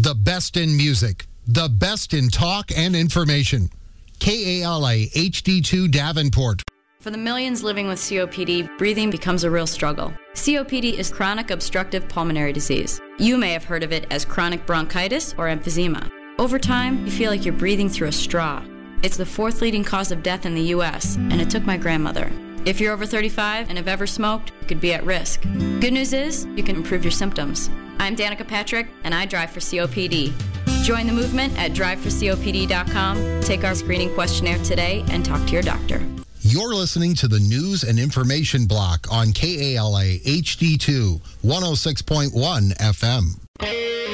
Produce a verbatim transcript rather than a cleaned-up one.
The best in music, the best in talk and information. K A L A H D two Davenport. For the millions living with C O P D, breathing becomes a real struggle. C O P D is chronic obstructive pulmonary disease. You may have heard of it as chronic bronchitis or emphysema. Over time, you feel like you're breathing through a straw. It's the fourth leading cause of death in the U S, and it took my grandmother. If you're over thirty-five and have ever smoked, you could be at risk. Good news is, you can improve your symptoms. I'm Danica Patrick, and I drive for C O P D. Join the movement at drive for C O P D dot com, take our screening questionnaire today, and talk to your doctor. You're listening to the News and Information Block on K A L A H D two, one oh six point one F M.